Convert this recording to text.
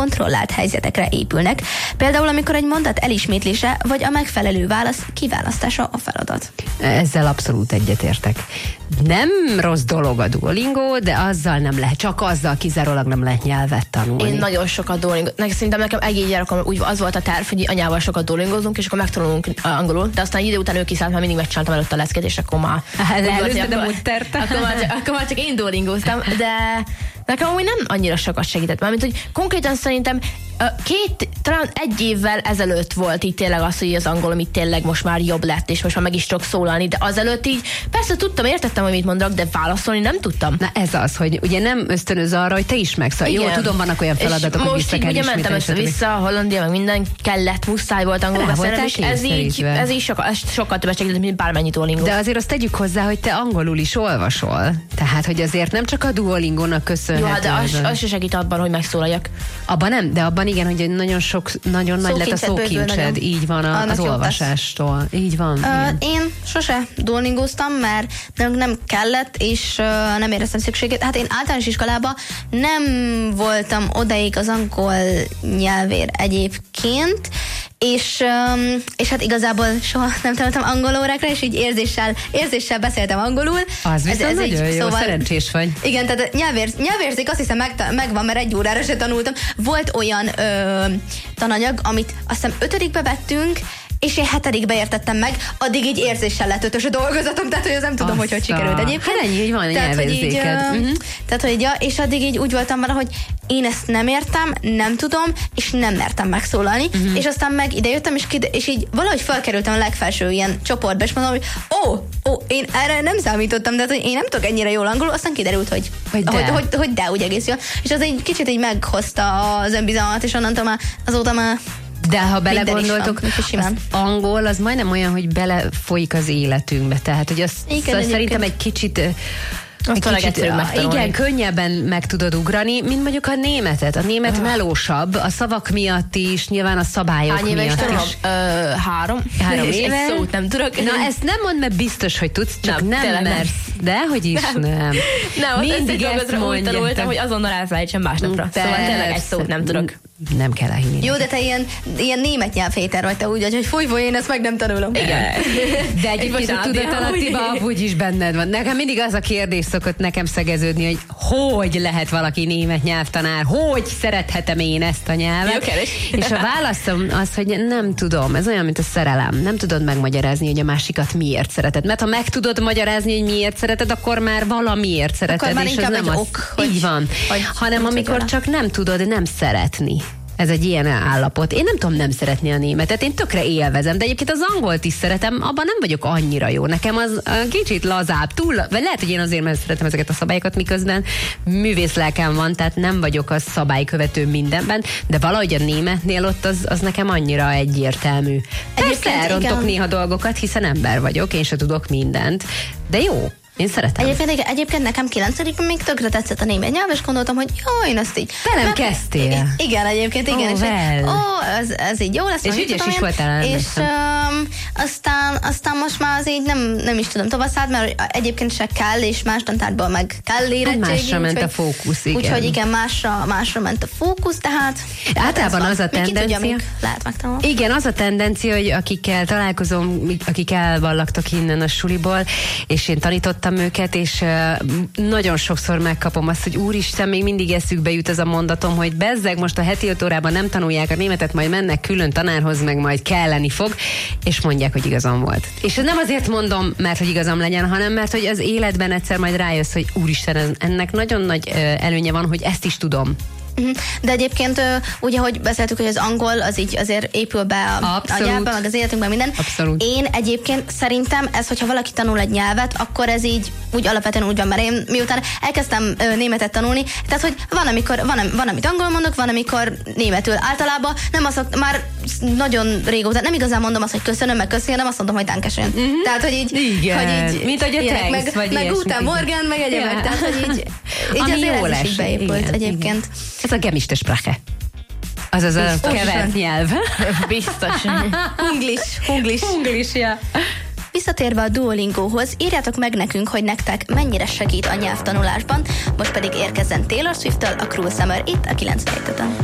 kontrollált helyzetekre épülnek, például amikor egy mondat elismétlése vagy a megfelelő válasz kiválasztása a feladat. Ezzel abszolút egyetértek. Nem rossz dolog a Duolingo, de azzal nem lehet, csak azzal kizárólag nem lehet nyelvet tanulni. Én nagyon sokat duolingozom. Szerintem nekem egész gyerekem úgy az volt a terv, hogy anyával sokat duolingozunk, és akkor megtanulunk angolul, de aztán idő után ő kiszállt, mert mindig megcsináltam előtt a leszket, és akkor már... Akkor már csak én duolingoztam, de nekem amúgy nem annyira sokat segített. Mármint, hogy konkrétan szerintem talán egy évvel ezelőtt volt így tényleg az, hogy az angolom így tényleg most már jobb lett, és most már meg is tudok szólalni, de azelőtt így persze tudtam, értettem, hogy mit mondok, de válaszolni nem tudtam. Na ez az, hogy ugye nem ösztönöz arra, hogy te is megszólal. Jó, tudom, vannak olyan feladatok, hogy most így ugye mentem össze-vissza, Hollandia, meg minden kellett, muszáj volt angol beszélni, és ez így sokkal többet segített, mint bármennyi Duolingo. De azért azt tegyük hozzá, hogy te angolul is olvasol. Tehát, hogy azért nem csak a Duolingónak köszönhető. Jó, de az se segít abban, hogy megszólaljak. Abban nem, de abban igen, hogy nagyon nagy lett a szókincsed, így van az olvasástól. Így van. Én sose duolingoztam, mert nem kellett, és nem éreztem szükségét. Hát én általános iskolában nem voltam odaig az angol nyelvér egyébként, és hát igazából soha nem tanultam angol órákra, és így érzéssel beszéltem angolul. Az viszont nagyon jó, szóval, szerencsés vagy. Igen, tehát nyelvérzék azt hiszem megvan, mert egy órára se tanultam. Volt olyan tananyag, amit azt hiszem 5-be vettünk, és én 7-be értettem meg, addig így érzéssel lett 5-ös a dolgozatom, tehát hogy az nem tudom, hogy sikerült egyébként. Hát ennyi, hogy van a nyelvérzéked. Tehát, hogy és addig így úgy voltam vele, hogy én ezt nem értem, nem tudom, és nem mertem megszólalni, és aztán meg idejöttem, és így valahogy felkerültem a legfelső ilyen csoportba, és mondom, hogy én erre nem számítottam, de hogy én nem tudok ennyire jól angolul, aztán kiderült, hogy de úgy egész jól. És az egy kicsit így meghozta az önbizalmat, és onnantól azóta már de ha belegondoltok, az angol az majdnem olyan, hogy belefolyik az életünkbe. Tehát, hogy szerintem egy kicsit... Igen, könnyebben meg tudod ugrani, mint mondjuk a németet. A német melósabb, a szavak miatt is, nyilván a szabályok miatt is. 3 éve. Egy szót nem tudok. Na ezt nem mondd, mert biztos, hogy tudsz, csak nem mersz. De hogy is nem. Mindig ezt mondja. Hogy azonnal elfelejtsem másnapra. Szóval tényleg egy szót nem tudok. Nem kell elhinni. Jó, de te ilyen német nyelvhéter vagy, te úgy vagy, hogy fúj, én ezt meg nem tanulom. Igen. De egyébként a tudatalatiban úgy is benned van. Nekem mindig az a kérdés szokott nekem szegeződni, hogy lehet valaki német nyelvtanár, hogy szerethetem én ezt a nyelvet. És a válaszom az, hogy nem tudom. Ez olyan, mint a szerelem. Nem tudod megmagyarázni, hogy a másikat miért szereted. Mert ha meg tudod magyarázni, hogy miért szereted, akkor már valamiért szereted. Akkor már és inkább ez nem egy az, ok. Így van. Hanem amikor csak nem tudod nem szeretni. Ez egy ilyen állapot. Én nem tudom nem szeretni a németet, én tökre élvezem, de egyébként az angolt is szeretem, abban nem vagyok annyira jó. Nekem az kicsit lazább, vagy lehet, hogy én azért, mert szeretem ezeket a szabályokat, miközben művészlelkem van, tehát nem vagyok a szabálykövető mindenben, de valahogy a németnél ott az nekem annyira egyértelmű. Persze elrontok néha dolgokat, hiszen ember vagyok, én se tudok mindent, de jó. Én szeretem. Egyébként nekem 9-ben még tökre tetszett a német nyelv, és gondoltam, hogy jó, én ezt így... Te nem kezdtél. Igen, egyébként, igen. Ez így jó lesz. És ügyes is voltál. És aztán most már az így nem is tudom tovább, mert egyébként se kell, és más tantárban meg kell érettségi. Másra ment a fókusz, igen. Úgyhogy igen, másra ment a fókusz, tehát... Általában az a tendencia... lehet megtanulni. Igen, az a tendencia, hogy akikkel találkozom, akik elvallagtak innen a suliból, és én tanítottam őket, és nagyon sokszor megkapom azt, hogy úristen, még mindig eszükbe jut ez a mondatom, hogy bezzeg most a heti 5 órában nem tanulják a németet, majd mennek külön tanárhoz, meg majd kelleni fog, és mondják, hogy igazam volt. És nem azért mondom, mert hogy igazam legyen, hanem mert hogy az életben egyszer majd rájössz, hogy úristen, ennek nagyon nagy előnye van, hogy ezt is tudom. De egyébként ugye, hogy beszéltük, hogy az angol az így azért épül be a nyelvbe, meg az életünkben minden. Abszolút. Én egyébként szerintem ez, hogyha valaki tanul egy nyelvet, akkor ez így úgy alapvetően úgy van, mert én miután elkezdtem németet tanulni, tehát hogy van, amit angol mondok, van, amikor németül. Általában nem azt, már nagyon régóta, nem igazán mondom azt, hogy köszönöm, meg köszönöm, azt mondom, hogy dankeschön. Tehát, hogy így... Igen. Hogy így mint hogy a thanks, meg Guten Morgen, meg egyébként. Tehát, hogy így azért ez is beépült egyébként. Ez a gemischte Sprache. Azaz a kevert nyelv. Biztos. Hunglish, ja. Visszatérve a Duolingóhoz, írjátok meg nekünk, hogy nektek mennyire segít a nyelvtanulásban, most pedig érkezzen Taylor Swift-től a Cruel Summer itt a 97-en.